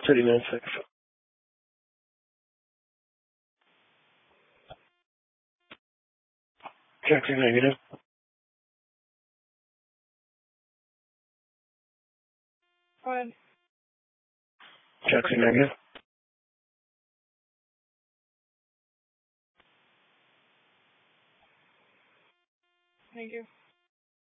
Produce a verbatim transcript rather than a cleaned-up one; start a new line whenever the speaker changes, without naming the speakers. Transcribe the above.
thirty-nine seconds. Checking negative.
Go ahead.
Checking negative.
Thank you.